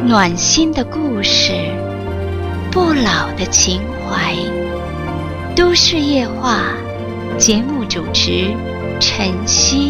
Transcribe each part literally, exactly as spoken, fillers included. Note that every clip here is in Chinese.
暖心的故事，不老的情怀。都市夜话节目主持晨曦。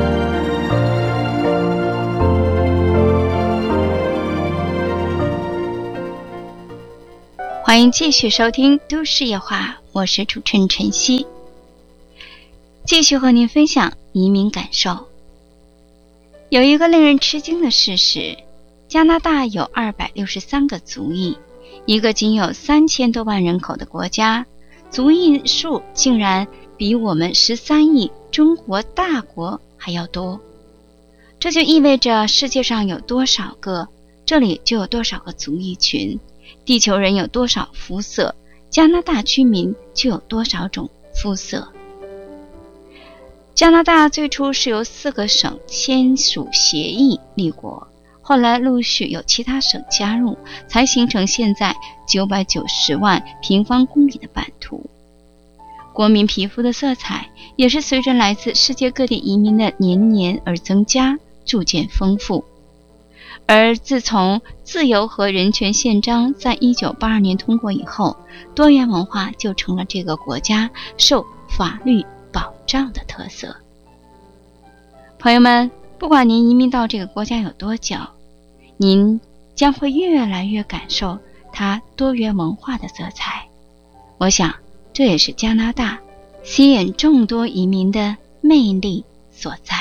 欢迎继续收听都市夜话，我是主持人晨曦，继续和您分享移民感受。有一个令人吃惊的事实，加拿大有二百六十三个族裔，一个仅有三千多万人口的国家，族裔数竟然比我们十三亿中国大国还要多。这就意味着世界上有多少个，这里就有多少个族裔群，地球人有多少肤色，加拿大居民就有多少种肤色。加拿大最初是由四个省签署协议立国，后来陆续有其他省加入，才形成现在九百九十万平方公里的版图。国民皮肤的色彩也是随着来自世界各地移民的年年而增加，逐渐丰富。而自从自由和人权宪章在一九八二年通过以后，多元文化就成了这个国家受法律保障的特色。朋友们，不管您移民到这个国家有多久，您将会越来越感受它多元文化的色彩。我想这也是加拿大吸引众多移民的魅力所在。